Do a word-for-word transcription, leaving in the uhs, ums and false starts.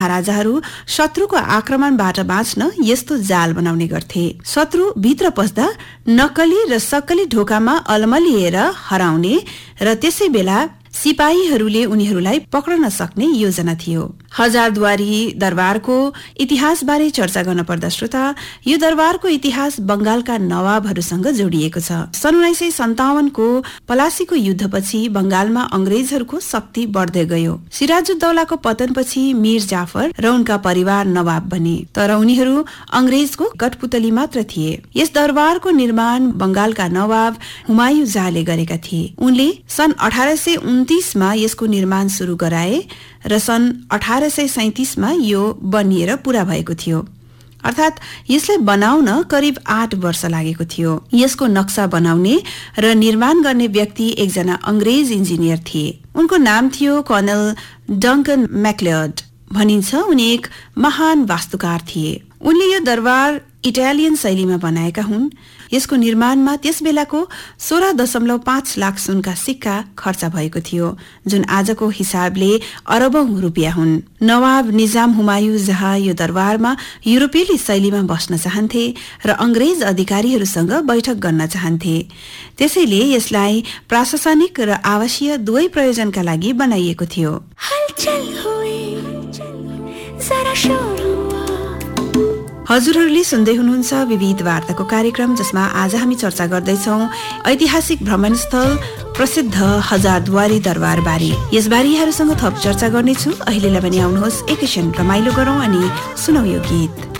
महाराजाहरू शत्रुको आक्रमणबाट बाँच्न यस्तो जाल बनाउने गर्थे। शत्रु भित्र पस्दा नक्कली र सक्कली ढोकामा अलमलिएर हराउने र त्यसै बेला सिपाहीहरूले उनीहरूलाई पक्रन सक्ने योजना थियो। हजारद्वारी दरबारको इतिहासबारे चर्चा गर्न पर्दा श्रोता, यो दरबारको इतिहास बंगालका नवाबहरूसँग जोडिएको छ। सन् उन्नाइस सय सन्तावनको पलासीको युद्धपछि बंगालमा अंग्रेजहरूको शक्ति बढ्दै गयो। सिराजुद्दौलाको पतनपछि मीर जाफर र उनका परिवार नवाब बने, तर उनीहरू अंग्रेजको कठपुतली मात्र थिए। यस दरबारको निर्माण बंगालका नवाब हुमायूं जाहले गरेका थिए। उनले सन् अठारह सय उन्तीसमा यसको निर्माण शुरू गराए र सन् अठारह सय सैतिसमा यो बनिएर पूरा भएको थियो। अर्थात् यसलाई बनाउन करिब आठ वर्ष लागेको थियो। यसको नक्सा बनाउने र निर्माण गर्ने व्यक्ति एकजना अंग्रेज इन्जिनियर थिए। उनको नाम थियो कर्नल डङ्कन मैक्लियोड। भनिन्छ उनी एक महान वास्तुकार थिए। उनले यो दरबार इटालियन शैलीमा बनाएका हुन्। यसको निर्माणमा त्यस बेलाको सोह्र दशमलव पाँच लाख सुनका सिक्का खर्च भएको थियो, जुन आजको हिसाबले अरबौं रुपियाँ हुन्। नवाब निजाम हुमायूं जहाँ यो दरबारमा युरोपेली शैलीमा बस्न चाहन्थे र अंग्रेज अधिकारीहरूसँग बैठक गर्न चाहन्थे। त्यसैले यसलाई प्रशासनिक र आवासीय दुवै प्रयोजनका लागि बनाइएको थियो। हजुरहरूले सुन्दै हुनुहुन्छ विविध वार्ताको कार्यक्रम, जसमा आज हामी चर्चा गर्दैछौं ऐतिहासिक भ्रमणस्थल प्रसिद्ध हजारद्वारी दरबार बारे। यसबारे यहाँहरूसँग थप चर्चा गर्नेछु। अहिलेलाई पनि आउनुहोस् एकैछिन रमाइलो गरौं अनि सुनौ यो गीत।